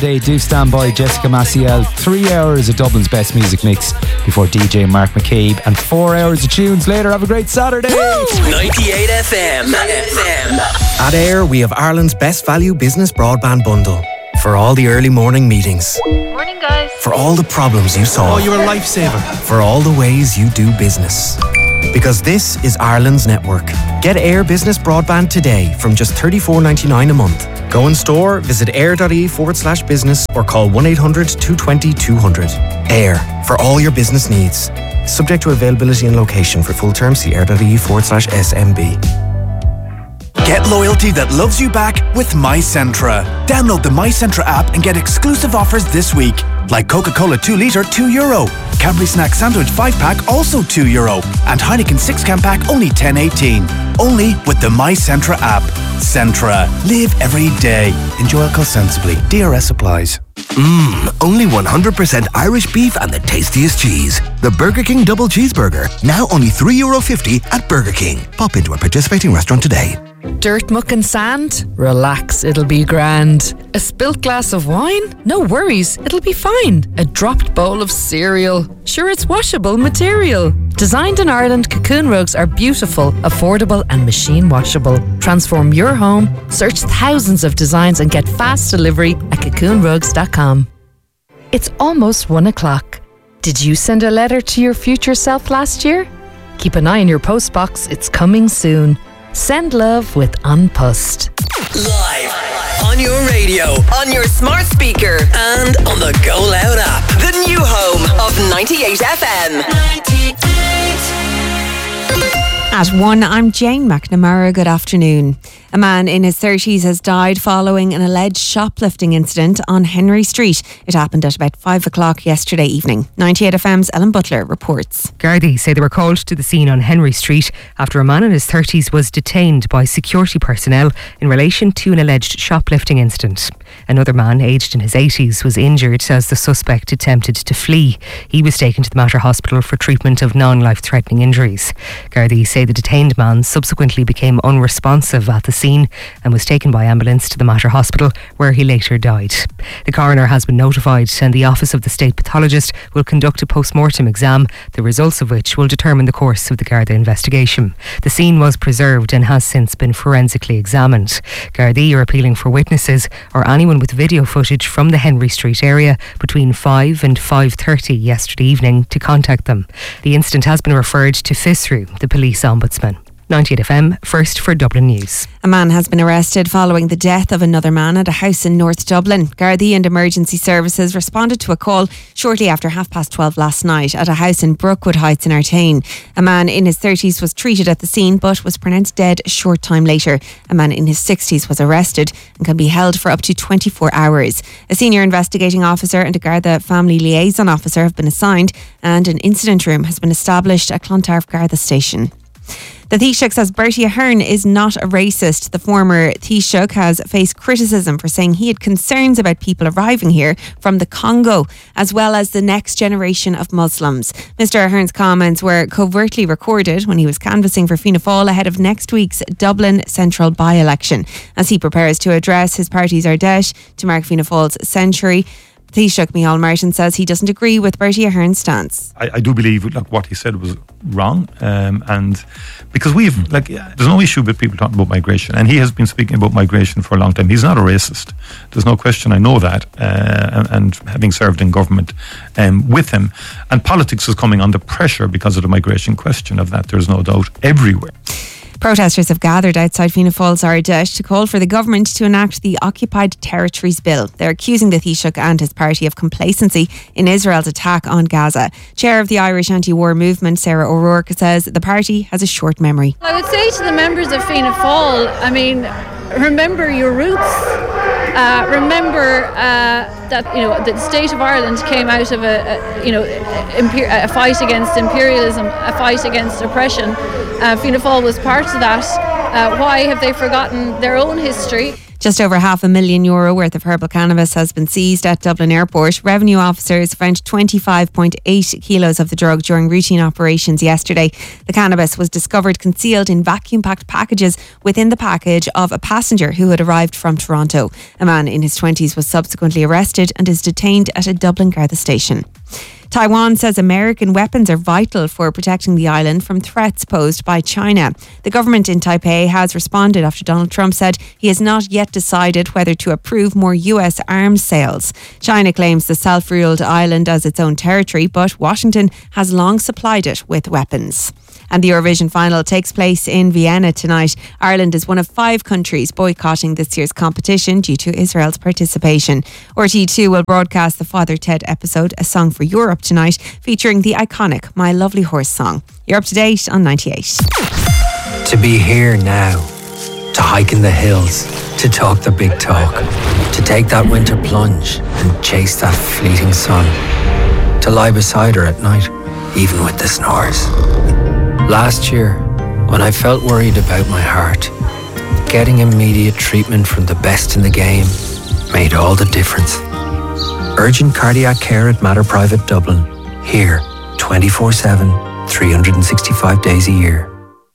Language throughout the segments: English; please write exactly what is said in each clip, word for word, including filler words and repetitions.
They do stand by Jessica Maciel. Three hours of Dublin's best music mix before D J Mark McCabe, and four hours of tunes later. Have a great Saturday. ninety-eight F M. F M. At Air, we have Ireland's best value business broadband bundle. For all the early morning meetings. Morning, guys. For all the problems you solve. Oh, you're a lifesaver. For all the ways you do business. Because this is Ireland's network. Get Air Business Broadband today from just thirty-four ninety-nine a month. Go in store, visit air.ie forward slash business or call one eight hundred two two zero two hundred. Air, for all your business needs. Subject to availability and location. For full terms, see air.ie forward slash SMB. Get loyalty that loves you back with MyCentra. Download the MyCentra app and get exclusive offers this week. Like Coca-Cola two litre, two euro. Cadbury Snack Sandwich five pack, also two euro. And Heineken six can pack, only ten eighteen. Only with the MyCentra app. Centra. Live every day. Enjoy alcohol sensibly. D R S applies. Mmm, only one hundred percent Irish beef and the tastiest cheese. The Burger King Double Cheeseburger. Now only three euro fifty at Burger King. Pop into a participating restaurant today. Dirt, muck and sand? Relax, it'll be grand. A spilt glass of wine? No worries, it'll be fine. A dropped bowl of cereal? Sure, it's washable material. Designed in Ireland, Cocoon rugs are beautiful, affordable and machine washable. Transform your home, search thousands of designs and get fast delivery at cocoon rugs dot com. It's almost one o'clock. Did you send a letter to your future self last year? Keep an eye on your postbox, it's coming soon. Send love with An Post. Live on your radio, on your smart speaker, and on the Go Loud app. The new home of ninety-eight F M. ninety-eight. At one, I'm Jane McNamara. Good afternoon. A man in his thirties has died following an alleged shoplifting incident on Henry Street. It happened at about five o'clock yesterday evening. ninety-eight F M's Ellen Butler reports. Gardaí say they were called to the scene on Henry Street after a man in his thirties was detained by security personnel in relation to an alleged shoplifting incident. Another man, aged in his eighties, was injured as the suspect attempted to flee. He was taken to the Mater Hospital for treatment of non-life-threatening injuries. Gardaí say the detained man subsequently became unresponsive at the scene and was taken by ambulance to the Mater Hospital, where he later died. The coroner has been notified and the Office of the State Pathologist will conduct a post-mortem exam, the results of which will determine the course of the Garda investigation. The scene was preserved and has since been forensically examined. Gardaí are appealing for witnesses or anyone with video footage from the Henry Street area between five and five thirty yesterday evening to contact them. The incident has been referred to FISRU, the police ombudsman. ninety-eight F M, first for Dublin News. A man has been arrested following the death of another man at a house in North Dublin. Gardaí and emergency services responded to a call shortly after half past twelve last night at a house in Brookwood Heights in Artane. A man in his thirties was treated at the scene but was pronounced dead a short time later. A man in his sixties was arrested and can be held for up to twenty-four hours. A senior investigating officer and a Garda family liaison officer have been assigned, and an incident room has been established at Clontarf Garda station. The Taoiseach says Bertie Ahern is not a racist. The former Taoiseach has faced criticism for saying he had concerns about people arriving here from the Congo, as well as the next generation of Muslims. Mister Ahern's comments were covertly recorded when he was canvassing for Fianna Fáil ahead of next week's Dublin Central by-election. As he prepares to address his party's Ardèche to mark Fianna Fáil's century, Taoiseach Micheál Martin says he doesn't agree with Bertie Ahern's stance. I, I do believe like what he said was wrong, um, and because we've like there's no issue with people talking about migration, and he has been speaking about migration for a long time. He's not a racist. There's no question. I know that, uh, and, and having served in government um, with him, and politics is coming under pressure because of the migration question. Of that, there's no doubt everywhere. Protesters have gathered outside Fianna Fáil's Ardèche to call for the government to enact the Occupied Territories Bill. They're accusing the Taoiseach and his party of complacency in Israel's attack on Gaza. Chair of the Irish Anti-War Movement, Sarah O'Rourke, says the party has a short memory. I would say to the members of Fianna Fáil, I mean, remember your roots. Uh, remember uh, that you know the state of Ireland came out of a, a you know imper- a fight against imperialism, a fight against oppression. Uh, Fianna Fáil was part of that. Uh, why have they forgotten their own history? Just over half a million euro worth of herbal cannabis has been seized at Dublin Airport. Revenue officers found twenty-five point eight kilos of the drug during routine operations yesterday. The cannabis was discovered concealed in vacuum-packed packages within the package of a passenger who had arrived from Toronto. A man in his twenties was subsequently arrested and is detained at a Dublin Garda station. Taiwan says American weapons are vital for protecting the island from threats posed by China. The government in Taipei has responded after Donald Trump said he has not yet decided whether to approve more U S arms sales. China claims the self-ruled island as its own territory, but Washington has long supplied it with weapons. And the Eurovision final takes place in Vienna tonight. Ireland is one of five countries boycotting this year's competition due to Israel's participation. R T E two will broadcast the Father Ted episode, A Song for Europe, tonight, featuring the iconic My Lovely Horse song. You're up to date on ninety-eight. To be here now, to hike in the hills, to talk the big talk, to take that winter plunge and chase that fleeting sun, to lie beside her at night, even with the snores. Last year, when I felt worried about my heart, getting immediate treatment from the best in the game made all the difference. Urgent cardiac care at Mater Private Dublin. Here, twenty-four seven, three hundred sixty-five days a year.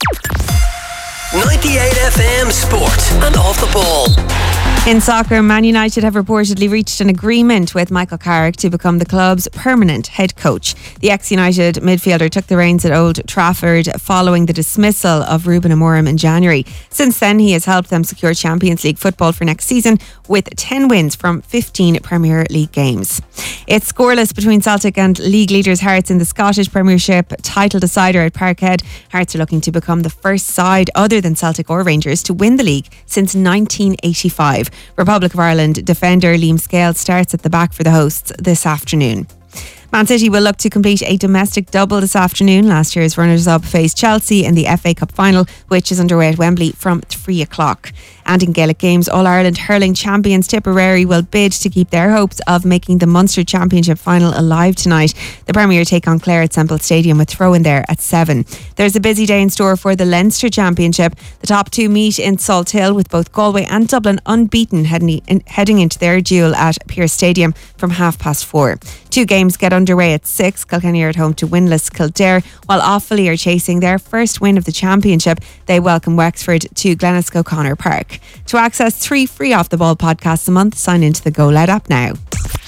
ninety-eight F M Sport and Off the Ball. In soccer, Man United have reportedly reached an agreement with Michael Carrick to become the club's permanent head coach. The ex-United midfielder took the reins at Old Trafford following the dismissal of Ruben Amorim in January. Since then, he has helped them secure Champions League football for next season with ten wins from fifteen Premier League games. It's scoreless between Celtic and league leaders Hearts in the Scottish Premiership title decider at Parkhead. Hearts are looking to become the first side other than Celtic or Rangers to win the league since nineteen eighty-five. Republic of Ireland defender Liam Scales starts at the back for the hosts this afternoon. Man City will look to complete a domestic double this afternoon. Last year's runners-up face Chelsea in the F A Cup final, which is underway at Wembley from three o'clock. And in Gaelic games, All-Ireland hurling champions Tipperary will bid to keep their hopes of making the Munster Championship final alive tonight. The Premier take on Clare at Semple Stadium with throw-in there at seven. There's a busy day in store for the Leinster Championship. The top two meet in Salt Hill with both Galway and Dublin unbeaten heading, in, heading into their duel at Pearse Stadium from half past four. Two games get underway at six. Kilkenny are at home to winless Kildare, while Offaly are chasing their first win of the championship. They welcome Wexford to Glenelg O'Connor Park. To access three free Off the Ball podcasts a month, sign into the Go Loud app now.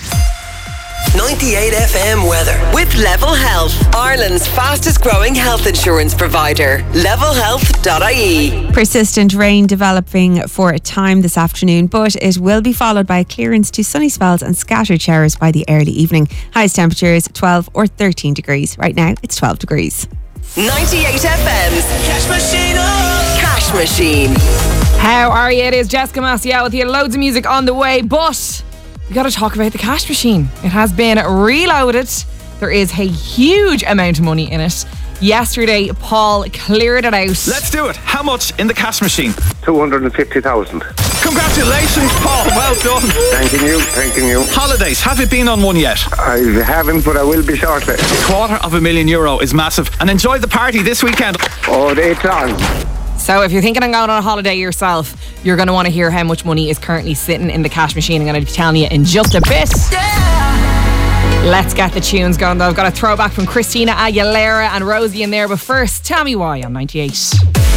ninety-eight F M weather with Level Health, Ireland's fastest growing health insurance provider. level health dot I E. Persistent rain developing for a time this afternoon, but it will be followed by a clearance to sunny spells and scattered showers by the early evening. Highest temperatures twelve or thirteen degrees. Right now it's twelve degrees. ninety-eight F M's Cash Machine. Oh. Cash Machine. How are you? It is Jessica Maciel with you. Loads of music on the way, but we got to talk about the cash machine. It has been reloaded. There is a huge amount of money in it. Yesterday, Paul cleared it out. Let's do it. How much in the cash machine? two hundred fifty thousand. Congratulations, Paul. Well done. Thanking you, thanking you. Holidays, have you been on one yet? I haven't, but I will be shortly. A quarter of a million euro is massive. And enjoy the party this weekend. Oh, it's on. So if you're thinking of going on a holiday yourself, you're going to want to hear how much money is currently sitting in the cash machine. I'm going to be telling you in just a bit. Yeah. Let's get the tunes going though. I've got a throwback from Christina Aguilera and Rosie in there. But first, tell me why on ninety-eight.